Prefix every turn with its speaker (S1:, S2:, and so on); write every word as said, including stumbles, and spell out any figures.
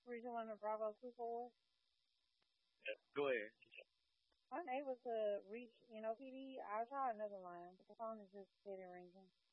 S1: three two one Bravo two four.
S2: Go ahead.
S1: Unable to reach N O P D. I'll try another line. The phone is just dead and ringing.